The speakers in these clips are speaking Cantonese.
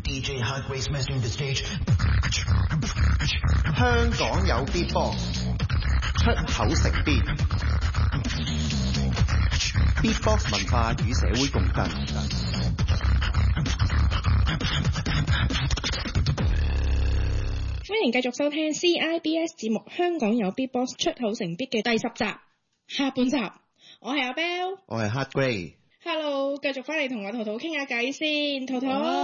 DJ Hot Grace mastering the stage. 香港有 Beatbox， 出口成 beat。Beatbox 文化與社會共振。 歡迎繼續收聽 CIBS 節目《香港有 Beatbox 出口成 beat》嘅第10集下半集。我係阿 Bell， 我係 Hot Grace。 Hello， 繼續翻嚟同我淘淘傾下偈先。淘淘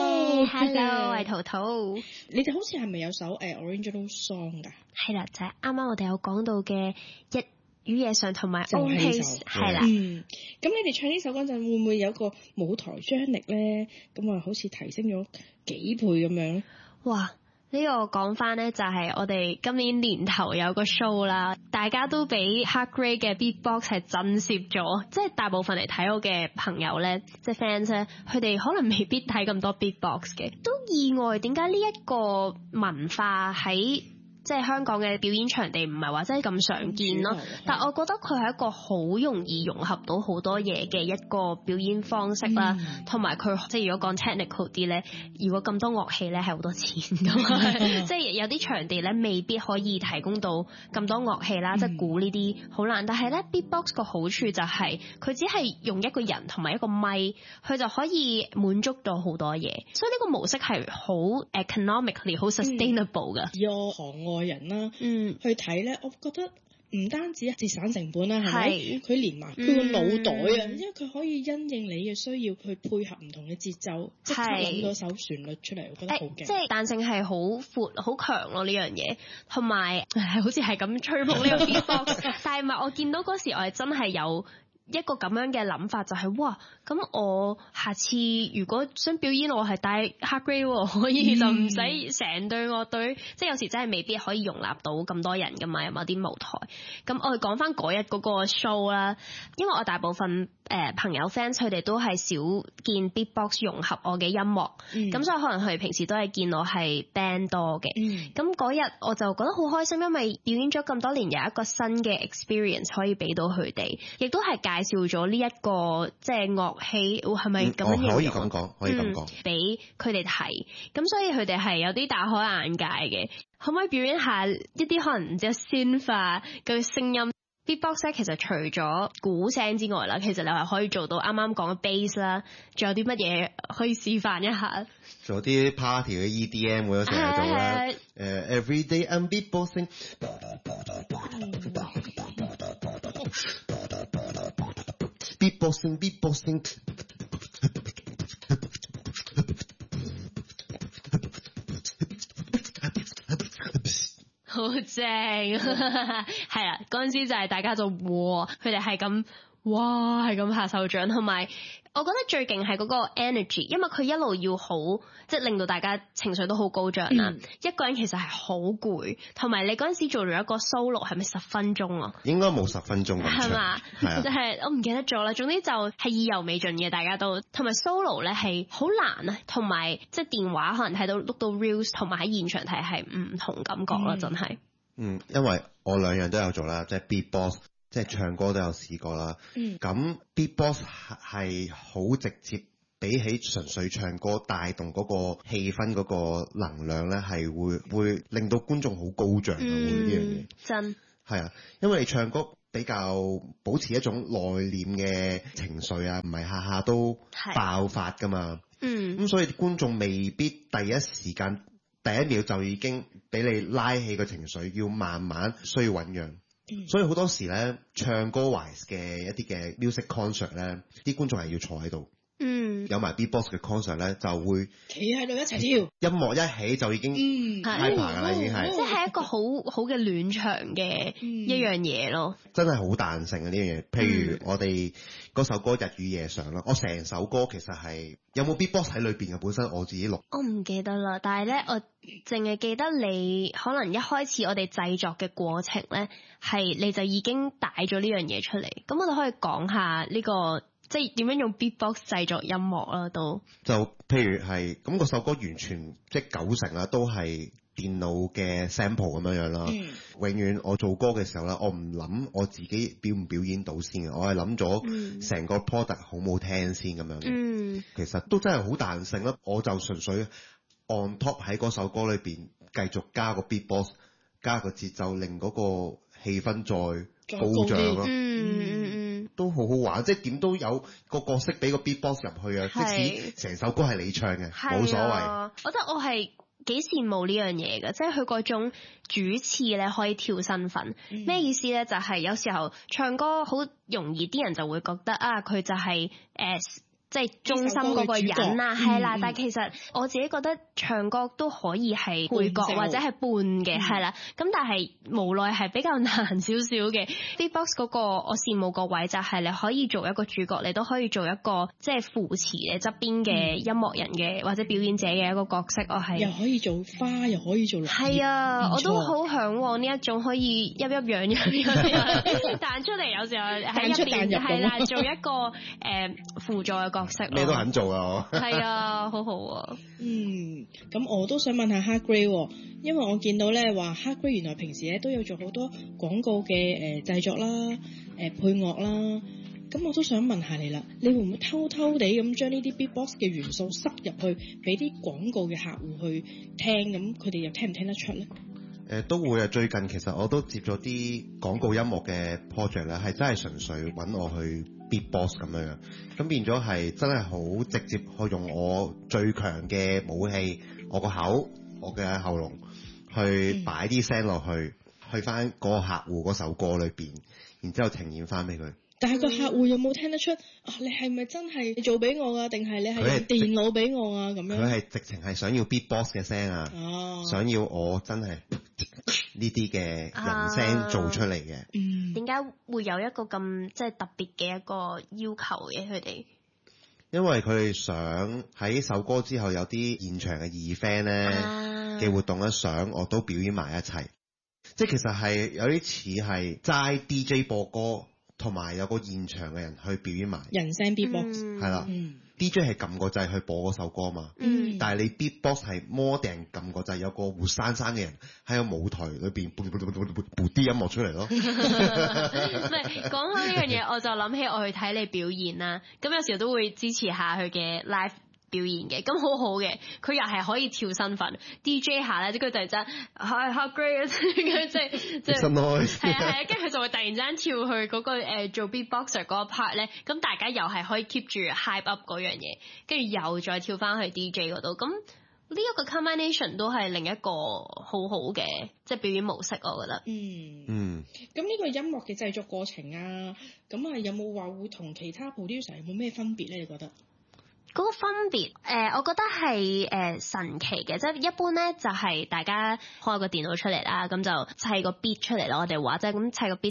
，Hello， 我係淘淘。 你哋好似係咪有首original song 㗎？ 係啦，就係啱啱我哋有講到嘅日語夜上同埋 On Pace， 係啦。 咁你哋唱呢首嗰陣會唔會有個舞台張力咧？咁啊，好似提升咗幾倍咁樣？ 哇！呢個講翻呢，就係我哋今年年頭有個 show 啦，大家都俾 Hot Grace 嘅 beatbox 係震懾咗，即係大部分嚟睇我嘅朋友呢，即係 fans 咧，佢哋可能未必睇咁多 beatbox 嘅，都意外點解呢一個文化喺即係香港嘅表演場地唔係話真係咁常見咯，但我覺得佢係一個好容易融合到好多嘢嘅一個表演方式啦，同埋佢即係如果講 technical 啲咧，如果咁多樂器咧係好多錢噶嘛，即係有啲場地咧未必可以提供到咁多樂器啦，即係鼓呢啲好難，但係咧 beatbox 個好處就係佢只係用一個人同埋一個咪，佢就可以滿足到好多嘢，所以呢個模式係好 economically 好 sustainable 噶。 有行外人啦，去睇咧，我覺得唔單止節省成本啦，係咪？佢連埋佢個腦袋啊，因為佢可以因應你嘅需要去配合唔同嘅節奏，即刻諗到首旋律出嚟，我覺得好勁。即係彈性係好闊、好強咯呢樣嘢，同埋好似係咁吹捧呢個 beatbox， 但係唔係我見到嗰時我係真係有一個咁樣嘅諗法，就係哇，咁我下次如果想表演，我係帶 Hot Grace 可以就唔使成隊樂隊，即係有時真係未必可以容納到咁多人噶嘛，有某啲舞台。咁我哋講翻嗰日嗰個 show 啦，因為我大部分朋友 fans 佢哋都係少見 beatbox 融合我嘅音樂，咁所以可能佢哋平時都係見我係 band 多嘅。咁嗰日我就覺得好開心，因為表演咗咁多年，有一個新嘅 experience 可以俾到佢哋，亦都係介紹咗呢一個即係樂器，係咪咁樣形容？ 可以咁講，可以咁講， 俾佢哋睇，咁所以佢哋係有啲大開眼界嘅。可唔可以表演下一啲可能唔知鮮化嘅聲音？ Beatbox 咧，其實除咗鼓聲之外啦，其實你係可以做到啱啱講嘅 bass 啦，仲有啲乜嘢可以示範一下？ 仲有啲 party 嘅 EDM 我都成日做啦。Every day I'm beatboxing。beatboxing 好正，係啦，嗰陣時就係大家就哇，佢哋係咁哇，係咁拍手掌，同埋我覺得最勁係嗰個 energy， 因為佢一路要好，即係令到大家情緒都好高漲啦。一個人其實係好攰，同埋你嗰陣時做咗一個 solo 係咪10分鐘啊？應該冇10分鐘咁長，係嘛？ 就係我唔記得咗啦。總之就係意猶未盡嘅，大家都同埋 solo 咧係好難啊，同埋即係電話可能睇到碌到 reels， 同埋喺現場睇係唔同感覺啦，真係。 因為我兩樣都有做啦，即係 beatbox。即係唱歌都有試過啦，咁 beatbox 係好直接，比起純粹唱歌帶動嗰個氣氛嗰個能量咧，係會令到觀眾好高漲嘅，會呢樣嘢。真係啊，因為你唱歌比較保持一種內斂嘅情緒啊，唔係下下都爆發噶嘛。咁所以觀眾未必第一時間第一秒就已經俾你拉起個情緒，要慢慢需要醞釀。所以好多時咧，唱歌 wise 嘅一啲嘅 music concert 咧，啲觀眾係要坐喺度。有埋 beatbox 嘅 concert 咧，就會企喺度一齊跳。音樂一起就已經 hyper 㗎啦，已經係。 即係一個好好嘅暖場嘅一樣嘢咯。 真係好彈性嘅呢樣嘢。譬如我哋嗰首歌《日與夜上》啦，我成首歌其實係有冇 beatbox 喺裏邊嘅？本身我自己錄。 我唔記得啦，但係咧，我淨係記得你可能一開始我哋製作嘅過程咧，係你就已經帶咗呢樣嘢出嚟。咁我哋可以講下呢個。即係點樣用 beatbox 製作音樂啦，都就譬如係咁，嗰首歌完全即係90%啦，都係電腦嘅 sample 咁樣啦。永遠我做歌嘅時候咧，我唔諗我自己表唔表演到先嘅，我係諗咗成個 product 好唔好聽先咁樣。其實都真係好彈性啦，我就純粹 on top 喺嗰首歌裏邊繼續加個 beatbox， 加個節奏，令嗰個氣氛再高漲咯。都好好玩，即係點都有個角色俾個 beatbox 入去啊！即使成首歌係你唱嘅，冇所謂。 我覺得我係幾羨慕呢樣嘢嘅，即係佢嗰種主次咧可以跳身份。咩意思咧？就係有時候唱歌好容易，啲人就會覺得啊，佢就係即係中心嗰個人啊，係啦。但係其實我自己覺得唱歌都可以係配角或者係伴嘅，係啦。咁但係無奈係比較難少少嘅。Beatbox 嗰個我羨慕個位就係你可以做一個主角，你都可以做一個即係扶持嘅側邊嘅音樂人嘅或者表演者嘅一個角色。我係又可以做花，又可以做綠葉。係啊，我都好向往呢一種可以一樣彈出嚟，有時候喺入邊係啦，做一個輔助嘅角色， 咩都肯做啊！ 係啊，好好啊。 咁我都想問下 Heartgrey，因為我見到咧話 Heartgrey 原來平時咧都有做好多廣告嘅製作啦、配樂啦。咁我都想問下你啦，你會唔會偷偷地咁將呢啲 beatbox 嘅元素塞入去，俾啲廣告嘅客戶去聽？咁佢哋又聽唔聽得出咧？ 都會啊！最近其實我都接咗啲廣告音樂嘅 project 啦，係真係純粹揾我去 beatbox 咁樣，咁變咗係真係好直接去用我最強嘅武器，我個口、我嘅喉嚨去擺啲聲落去，去翻嗰個客戶嗰首歌裏邊，然之後呈現翻俾佢。 但係個客戶有冇聽得出你係咪真係做俾我啊？定係你係用電腦俾我啊？咁樣佢係直情係想要 beatbox 嘅聲啊，想要我真係呢啲嘅人聲做出嚟嘅。 點解會有一個咁即係特別嘅一個要求嘅佢哋？ 因為佢哋想喺首歌之後有啲現場嘅event咧嘅活動咧，想我都表演埋一齊。即係其實係有啲似係齋 DJ 播歌。同埋有個現場嘅人去表演埋人聲 beatbox， 係啦，DJ 係撳個掣去播嗰首歌嘛，但係你 beatbox 係摩定撳個掣，有個活生生嘅人喺個舞台裏邊撥啲音樂出嚟咯。唔係講開呢樣嘢，我就諗起我去睇你表演啦，咁有時候都會支持下佢嘅 live表演嘅，咁好好嘅，佢又係可以跳身份 DJ 下咧，即佢突然間係 Heartgrey 即係係啊，跟住佢就會突然間跳去嗰個做 beatboxer 嗰個 part 咧，咁大家又係可以 keep 住 hype up 嗰樣嘢，跟住又再跳翻去 DJ 嗰度，咁呢一個 combination 都係另一個好好嘅即係表演模式，我覺得。 咁呢個音樂嘅製作過程啊，咁啊有冇話會同其他 producer 有冇咩分別咧？你覺得？ 嗰個分別，我覺得係神奇嘅，即係一般咧就係大家開個電腦出嚟啦，咁就砌個 beat 出嚟咯，我哋話即係咁砌個 beat